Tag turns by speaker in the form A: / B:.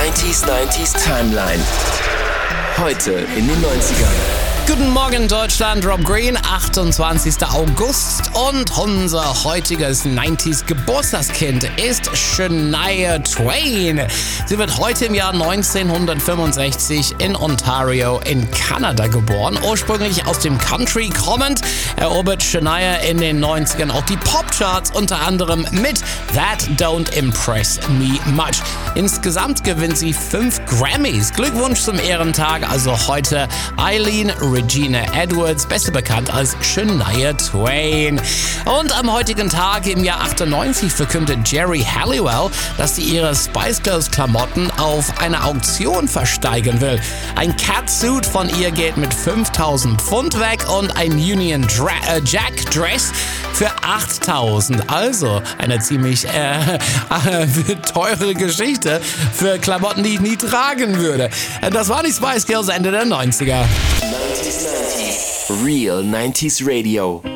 A: 90s Timeline. Heute in den 90ern.
B: Guten Morgen Deutschland, Rob Green, 28. August und unser heutiges 90s Geburtstagskind ist Shania Twain. Sie wird heute im Jahr 1965 in Ontario in Kanada geboren. Ursprünglich aus dem Country kommend, erobert Shania in den 90ern auch die Popcharts, unter anderem mit That Don't Impress Me Much. Insgesamt gewinnt sie 5 Grammys. Glückwunsch zum Ehrentag, also heute Eileen Regina Edwards, besser bekannt als Shania Twain. Und am heutigen Tag im Jahr 98 verkündet Jerry Halliwell, dass sie ihre Spice Girls Klamotten auf einer Auktion versteigern will. Ein Catsuit von ihr geht mit 5.000 Pfund weg und ein Union Jack Dress für 8.000. Also eine ziemlich teure Geschichte für Klamotten, die ich nie tragen würde. Das war die Spice Girls Ende der 90er.
A: 90s. Real 90s Radio.